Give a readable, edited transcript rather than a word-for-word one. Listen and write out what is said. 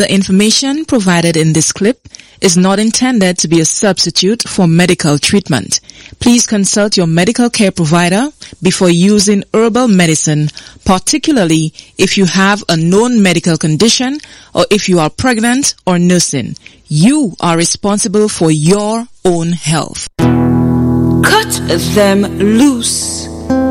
The information provided in this clip is not intended to be a substitute for medical treatment. Please consult your medical care provider before using herbal medicine, particularly if you have a known medical condition or if you are pregnant or nursing. You are responsible for your own health. Cut them loose.